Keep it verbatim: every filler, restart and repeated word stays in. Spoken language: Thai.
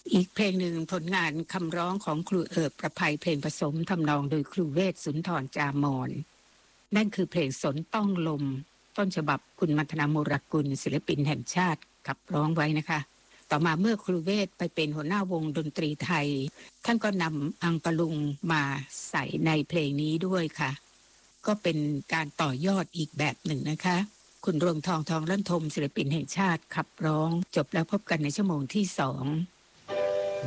อีกเพลงหนึ่งผลงานคำร้องของครูเอิบประภัยเพลงผสมทำนองโดยครูเวชสุนทรจามอนนั่นคือเพลงสนต้องลมต้นฉบับคุณมัทนาโมรกุลศิลปินแห่งชาติขับร้องไว้นะคะต่อมาเมื่อครูเวชไปเป็นหัวหน้าวงดนตรีไทยท่านก็นำอังปะลุงมาใส่ในเพลงนี้ด้วยค่ะก็เป็นการต่อยอดอีกแบบหนึ่งนะคะคุณรวงทองทองลั่นทมศิลปินแห่งชาติขับร้องจบแล้วพบกันในชั่วโมงที่สอง